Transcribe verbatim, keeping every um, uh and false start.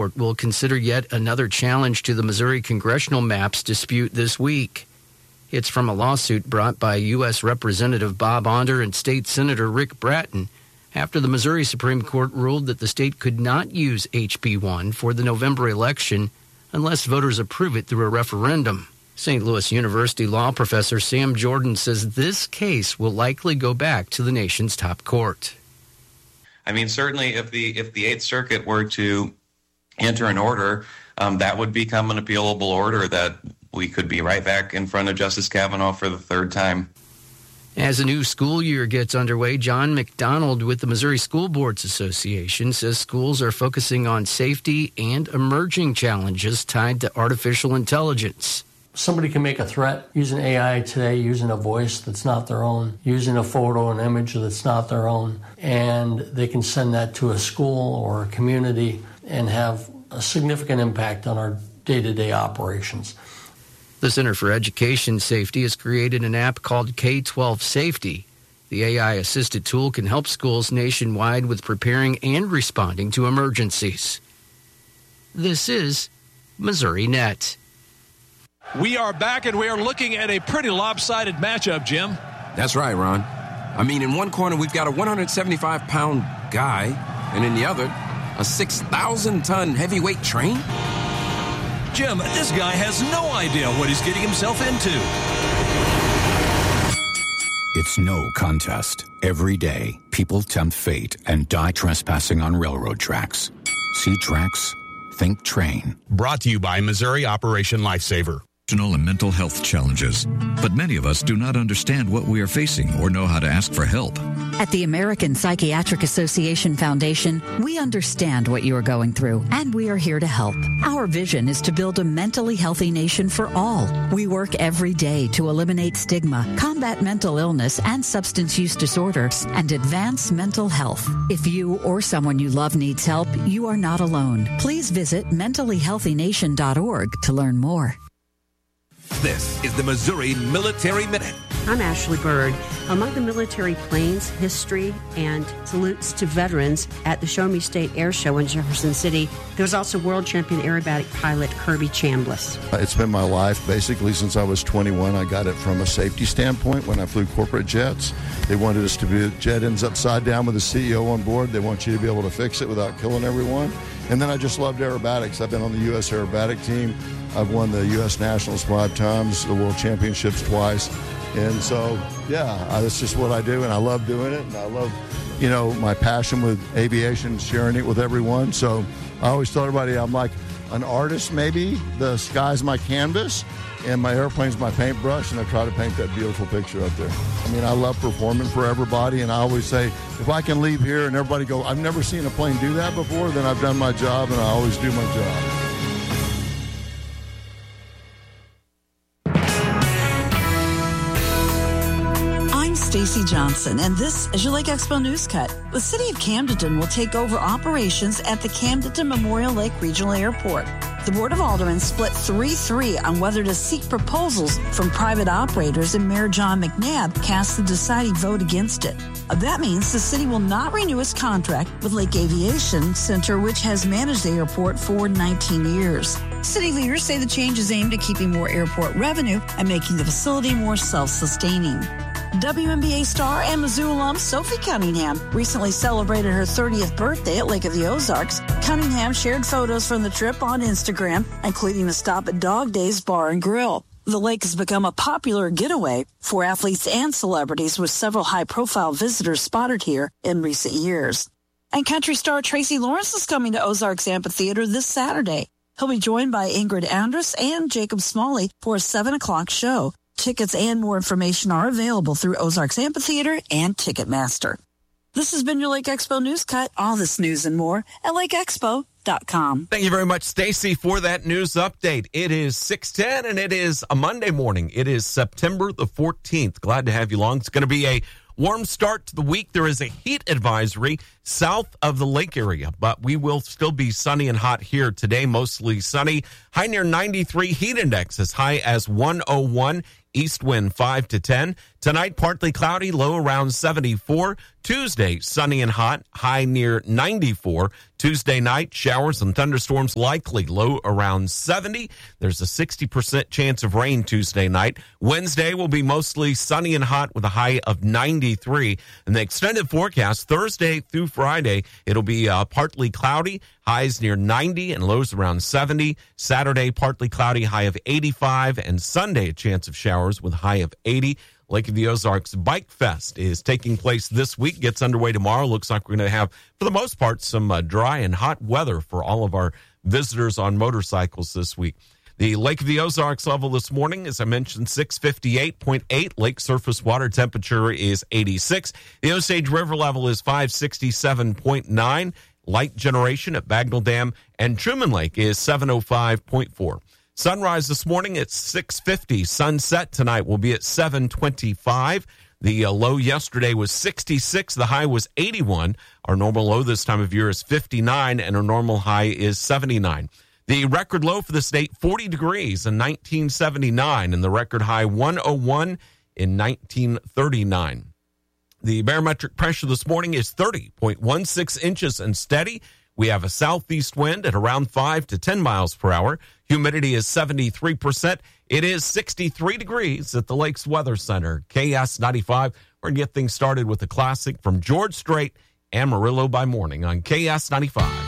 Court will consider yet another challenge to the Missouri congressional maps dispute this week. It's from a lawsuit brought by U S Representative Bob Onder and State Senator Rick Bratton after the Missouri Supreme Court ruled that the state could not use H B one for the November election unless voters approve it through a referendum. Saint Louis University law professor Sam Jordan says this case will likely go back to the nation's top court. I mean, certainly if the if the Eighth Circuit were to enter an order, um, that would become an appealable order that we could be right back in front of Justice Kavanaugh for the third time. As the new school year gets underway, John McDonald with the Missouri School Boards Association says schools are focusing on safety and emerging challenges tied to artificial intelligence. Somebody can make a threat using A I today, using a voice that's not their own, using a photo, an image that's not their own, and they can send that to a school or a community and have a significant impact on our day-to-day operations. The Center for Education Safety has created an app called K twelve Safety. The A I-assisted tool can help schools nationwide with preparing and responding to emergencies. This is Missouri Net. We are back, and we are looking at a pretty lopsided matchup, Jim. That's right, Ron. I mean, in one corner, we've got a one hundred seventy-five pound guy, and in the other, a six thousand ton heavyweight train. Jim, this guy has no idea what he's getting himself into. It's no contest. Every day, people tempt fate and die trespassing on railroad tracks. See tracks, think train. Brought to you by Missouri Operation Lifesaver. And mental health challenges, but many of us do not understand what we are facing or know how to ask for help. At the American Psychiatric Association Foundation, we understand what you are going through, and we are here to help. Our vision is to build a mentally healthy nation for all. We work every day to eliminate stigma, combat mental illness and substance use disorders, and advance mental health. If you or someone you love needs help, you are not alone. Please visit mentally healthy nation dot org to learn more. This is the Missouri Military Minute. I'm Ashley Bird. Among the military planes, history, and salutes to veterans at the Show Me State Air Show in Jefferson City, there was also world champion aerobatic pilot Kirby Chambliss. It's been my life basically since I was twenty-one. I got it from a safety standpoint when I flew corporate jets. They wanted us to be jet ends upside down with the C E O on board. They want you to be able to fix it without killing everyone. And then I just loved aerobatics. I've been on the U S aerobatic team. I've won the U S Nationals five times, the World Championships twice. And so, yeah, I, that's just what I do, and I love doing it. And I love, you know, my passion with aviation, sharing it with everyone. So I always tell everybody I'm like an artist maybe. The sky's my canvas, and my airplane's my paintbrush, and I try to paint that beautiful picture up there. I mean, I love performing for everybody, and I always say, if I can leave here and everybody go, I've never seen a plane do that before, then I've done my job, and I always do my job. Stacey Johnson, and this is your Lake Expo News Cut. The city of Camden will take over operations at the Camden Memorial Lake Regional Airport. The Board of Aldermen split three three on whether to seek proposals from private operators, and Mayor John McNabb cast the deciding vote against it. That means the city will not renew its contract with Lake Aviation Center, which has managed the airport for nineteen years. City leaders say the change is aimed at keeping more airport revenue and making the facility more self-sustaining. W N B A star and Mizzou alum Sophie Cunningham recently celebrated her thirtieth birthday at Lake of the Ozarks. Cunningham shared photos from the trip on Instagram, including a stop at Dog Days Bar and Grill. The lake has become a popular getaway for athletes and celebrities, with several high-profile visitors spotted here in recent years. And country star Tracy Lawrence is coming to Ozarks Amphitheater this Saturday. He'll be joined by Ingrid Andress and Jacob Smalley for a seven o'clock show. Tickets and more information are available through Ozarks Amphitheater and Ticketmaster. This has been your Lake Expo News Cut. All this news and more at lake expo dot com. Thank you very much, Stacy, for that news update. It is six ten, and it is a Monday morning. It is September the fourteenth. Glad to have you along. It's going to be a warm start to the week. There is a heat advisory south of the lake area, but we will still be sunny and hot here today, mostly sunny. High near ninety-three, heat index as high as one oh one. East wind five to ten. Tonight, partly cloudy, low around seventy-four. Tuesday, sunny and hot, high near ninety-four. Tuesday night, showers and thunderstorms likely, low around seventy. There's a sixty percent chance of rain Tuesday night. Wednesday will be mostly sunny and hot with a high of ninety-three. And the extended forecast, Thursday through Friday, it'll be uh, partly cloudy, highs near ninety and lows around seventy. Saturday, partly cloudy, high of eighty-five. And Sunday, a chance of showers with a high of eighty. Lake of the Ozarks Bike Fest is taking place this week, gets underway tomorrow. Looks like we're going to have, for the most part, some uh, dry and hot weather for all of our visitors on motorcycles this week. The Lake of the Ozarks level this morning, as I mentioned, six fifty-eight point eight. Lake surface water temperature is eighty-six. The Osage River level is five sixty-seven point nine. Light generation at Bagnell Dam and Truman Lake is seven oh five point four. Sunrise this morning at six fifty. Sunset tonight will be at seven twenty-five. The uh, low yesterday was sixty-six. The high was eighty-one. Our normal low this time of year is fifty-nine, and our normal high is seventy-nine. The record low for the state, forty degrees in nineteen seventy-nine, and the record high, one oh one in nineteen thirty-nine. The barometric pressure this morning is thirty point one six inches and steady. We have a southeast wind at around five to ten miles per hour. Humidity is seventy-three percent. It is sixty-three degrees at the Lakes Weather Center. K S ninety-five. We're going to get things started with a classic from George Strait, Amarillo by Morning on K S ninety-five.